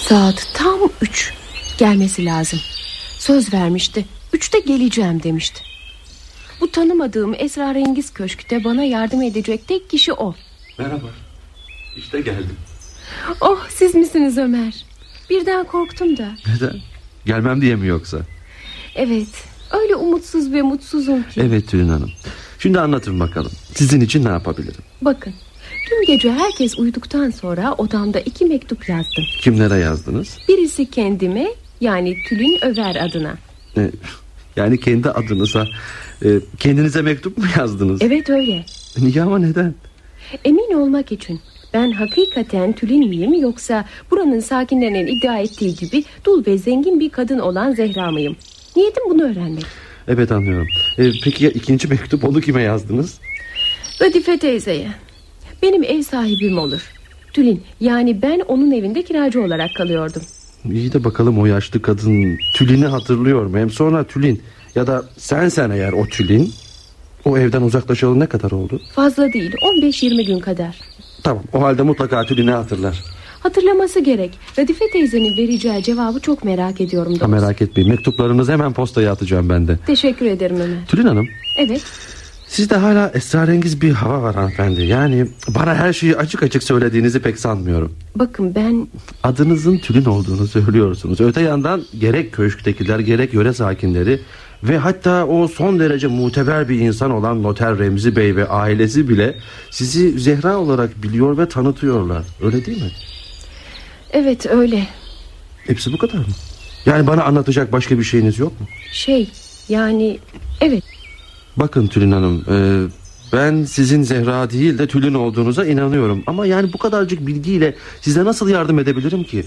Saat tam 3. Gelmesi lazım. Söz vermişti. 3'te geleceğim demişti. Bu tanımadığım esrarengiz köşkte bana yardım edecek tek kişi o. Merhaba. İşte geldim. Oh, siz misiniz Ömer? Birden korktum da. Neden? Gelmem diye mi yoksa? Evet. Öyle umutsuz ve mutsuzum ki. Evet Tülin Hanım. Şimdi anlatın bakalım. Sizin için ne yapabilirim? Bakın. Dün gece herkes uyuduktan sonra odamda 2 mektup yazdım. Kimlere yazdınız? Birisi kendime, yani Tülin Över adına. Yani kendi adınıza, kendinize mektup mu yazdınız? Evet öyle. Niye ama neden? Emin olmak için. Ben hakikaten Tülin miyim, yoksa buranın sakinlerinin iddia ettiği gibi dul ve zengin bir kadın olan Zehra mıyım? Niyetim bunu öğrenmek. Evet, anlıyorum. Peki ya ikinci mektup, onu kime yazdınız? Latife teyzeye. Benim ev sahibim olur. Tülin, yani ben onun evinde kiracı olarak kalıyordum. İyi de bakalım o yaşlı kadın Tülin'i hatırlıyor mu? Hem sonra Tülin ya da sen eğer o Tülin o evden uzaklaşalı ne kadar oldu? Fazla değil, 15-20 gün kadar. Tamam, o halde mutlaka Tülin'i hatırlar. Hatırlaması gerek. Latife teyzenin vereceği cevabı çok merak ediyorum doğrusu. Merak etmeyin, mektuplarınızı hemen postaya atacağım ben de. Teşekkür ederim Ömer. Tülin Hanım. Evet. Sizde hala esrarengiz bir hava var hanımefendi. Yani bana her şeyi açık açık söylediğinizi pek sanmıyorum. Bakın ben... Adınızın Tülin olduğunu söylüyorsunuz. Öte yandan gerek köşktekiler gerek yöre sakinleri ve hatta o son derece muteber bir insan olan Noter Remzi Bey ve ailesi bile sizi Zehra olarak biliyor ve tanıtıyorlar. Öyle değil mi? Evet öyle. Hepsi bu kadar mı? Yani bana anlatacak başka bir şeyiniz yok mu? Yani evet. Bakın Tülin Hanım, ben sizin Zehra değil de Tülin olduğunuza inanıyorum. Ama yani bu kadarcık bilgiyle size nasıl yardım edebilirim ki?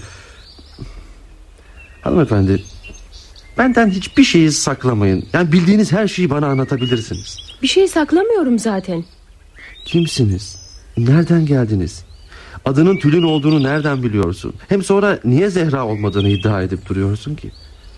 Hanımefendi, benden hiçbir şeyi saklamayın. Yani bildiğiniz her şeyi bana anlatabilirsiniz. Bir şey saklamıyorum zaten. Kimsiniz? Nereden geldiniz? Adının Tülin olduğunu nereden biliyorsun? Hem sonra niye Zehra olmadığını iddia edip duruyorsun ki?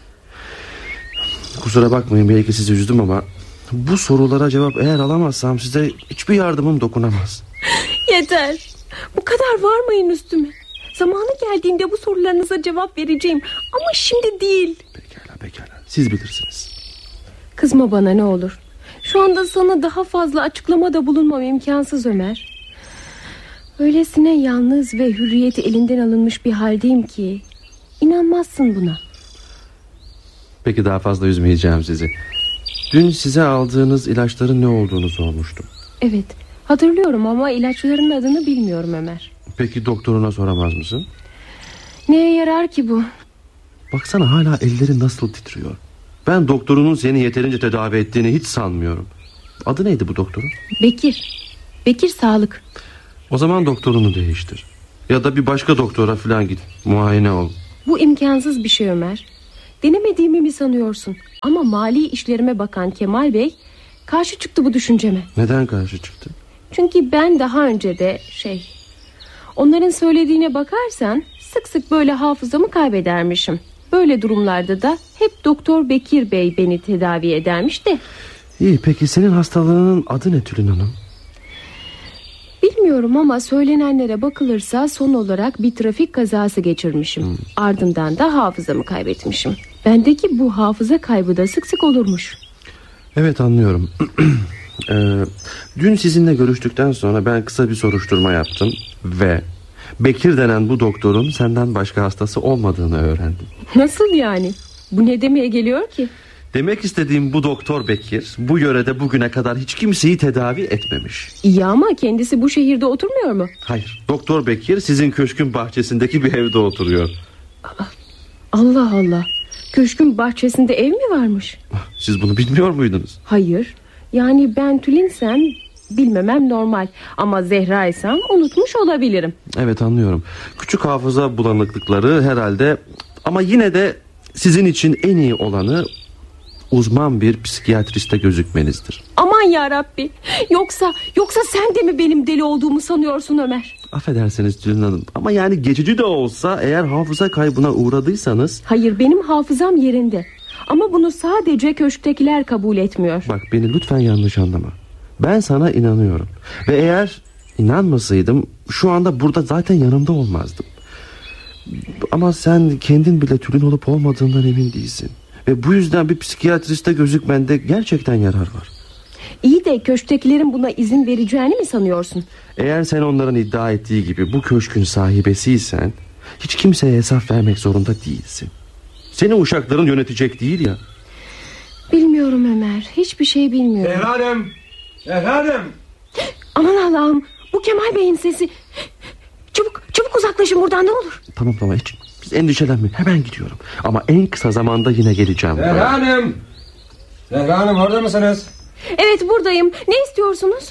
Kusura bakmayın, belki sizi üzdüm ama bu sorulara cevap eğer alamazsam size hiçbir yardımım dokunamaz. Yeter. Bu kadar varmayın üstüme. Zamanı geldiğinde bu sorularınıza cevap vereceğim. Ama şimdi değil. Pekala. Siz bilirsiniz. Kızma bana ne olur. Şu anda sana daha fazla açıklamada bulunmam imkansız Ömer. Öylesine yalnız ve hürriyeti elinden alınmış bir haldeyim ki inanmazsın buna. Peki, daha fazla üzmeyeceğim sizi. Dün size aldığınız ilaçların ne olduğunu sormuştum. Evet, hatırlıyorum ama ilaçların adını bilmiyorum Ömer. Peki doktoruna soramaz mısın? Neye yarar ki bu? Baksana, hala elleri nasıl titriyor. Ben doktorunun seni yeterince tedavi ettiğini hiç sanmıyorum. Adı neydi bu doktorun? Bekir Sağlık. O zaman doktorunu değiştir. Ya da bir başka doktora falan git, muayene ol. Bu imkansız bir şey Ömer. Denemediğimi mi sanıyorsun? Ama mali işlerime bakan Kemal Bey karşı çıktı bu düşünceme. Neden karşı çıktı? Çünkü ben daha önce de onların söylediğine bakarsan sık sık böyle hafızamı kaybedermişim. Böyle durumlarda da hep Doktor Bekir Bey beni tedavi edermiş de. İyi, peki senin hastalığının adı ne Tülin Hanım? Bilmiyorum ama söylenenlere bakılırsa son olarak bir trafik kazası geçirmişim. Ardından da hafızamı kaybetmişim. Bendeki bu hafıza kaybı da sık sık olurmuş. Evet, anlıyorum. Dün sizinle görüştükten sonra ben kısa bir soruşturma yaptım ve Bekir denen bu doktorun senden başka hastası olmadığını öğrendim. Nasıl yani? Bu ne demeye geliyor ki? Demek istediğim, bu doktor Bekir bu yörede bugüne kadar hiç kimseyi tedavi etmemiş. İyi ama kendisi bu şehirde oturmuyor mu? Hayır, Doktor Bekir sizin köşkün bahçesindeki bir evde oturuyor. Allah Allah. Köşkün bahçesinde ev mi varmış? Siz bunu bilmiyor muydunuz? Hayır. Yani ben Tülin'sem bilmemem normal. Ama Zehra'ysam unutmuş olabilirim. Evet, anlıyorum. Küçük hafıza bulanıklıkları herhalde. Ama yine de sizin için en iyi olanı uzman bir psikiyatriste gözükmenizdir. Aman yarabbi. Yoksa sen de mi benim deli olduğumu sanıyorsun Ömer? Affedersiniz Tülin Hanım, ama yani geçici de olsa eğer hafıza kaybına uğradıysanız... Hayır, benim hafızam yerinde. Ama bunu sadece köşktekiler kabul etmiyor. Bak, beni lütfen yanlış anlama. Ben sana inanıyorum. Ve eğer inanmasaydım şu anda burada zaten yanımda olmazdım. Ama sen kendin bile Tülin olup olmadığından emin değilsin. Ve bu yüzden bir psikiyatriste gözükmende gerçekten yarar var. İyi de köşktekilerin buna izin vereceğini mi sanıyorsun? Eğer sen onların iddia ettiği gibi bu köşkün sahibesiysen hiç kimseye hesap vermek zorunda değilsin. Seni uşakların yönetecek değil ya. Bilmiyorum Ömer, hiçbir şey bilmiyorum. Efendim. Aman Allah'ım, bu Kemal Bey'in sesi. Çabuk uzaklaşın buradan, ne olur. Tamam hiç endişelenme, hemen gidiyorum. Ama en kısa zamanda yine geleceğim. Zehra Hanım orada mısınız? Evet, buradayım. Ne istiyorsunuz?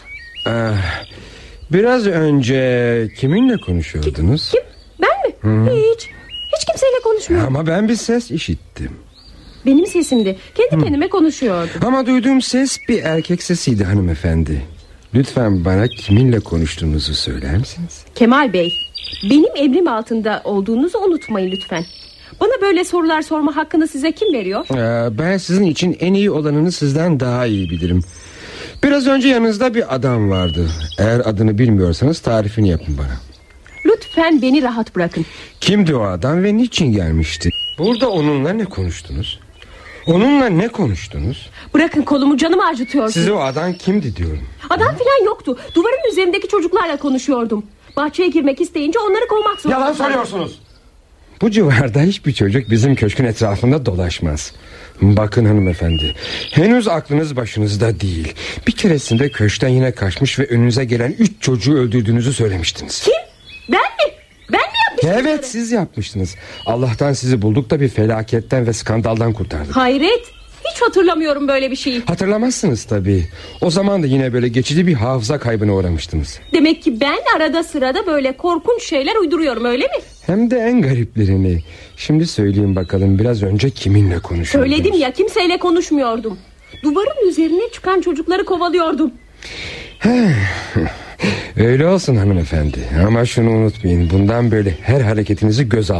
Biraz önce kiminle konuşuyordunuz? Kim? Ben mi? Hiç kimseyle konuşmuyorum. Ama ben bir ses işittim. Benim sesimdi. Kendi kendime konuşuyordum. Ama duyduğum ses bir erkek sesiydi hanımefendi. Lütfen bana kiminle konuştuğunuzu söyler misiniz? Kemal Bey, benim emrim altında olduğunuzu unutmayın lütfen. Bana böyle sorular sorma hakkını size kim veriyor? Ben sizin için en iyi olanını sizden daha iyi bilirim. Biraz önce yanınızda bir adam vardı. Eğer adını bilmiyorsanız tarifini yapın bana. Lütfen beni rahat bırakın. Kimdi o adam ve niçin gelmişti? Burada onunla ne konuştunuz? Onunla ne konuştunuz? Bırakın kolumu, canımı acıtıyorsun. Size o adam kimdi diyorum. Adam filan yoktu. Duvarın üzerindeki çocuklarla konuşuyordum. Bahçeye girmek isteyince onları kovmak zorunda. Yalan söylüyorsunuz. Bu civarda hiçbir çocuk bizim köşkün etrafında dolaşmaz. Bakın hanımefendi, henüz aklınız başınızda değil. Bir keresinde köşkten yine kaçmış ve önünüze gelen 3 çocuğu öldürdüğünüzü söylemiştiniz. Kim? Ben mi? Ben mi yapmıştım? Evet bunları? Siz yapmıştınız. Allah'tan sizi bulduk da bir felaketten ve skandaldan kurtardık. Hayret, hiç hatırlamıyorum böyle bir şeyi. Hatırlamazsınız tabii. O zaman da yine böyle geçici bir hafıza kaybına uğramıştınız. Demek ki ben arada sırada böyle korkunç şeyler uyduruyorum, öyle mi? Hem de en gariplerini. Şimdi söyleyeyim bakalım, biraz önce kiminle konuşuyordunuz? Söyledim ya, kimseyle konuşmuyordum. Duvarın üzerine çıkan çocukları kovalıyordum. Öyle olsun hanımefendi. Ama şunu unutmayın, bundan böyle her hareketinizi göz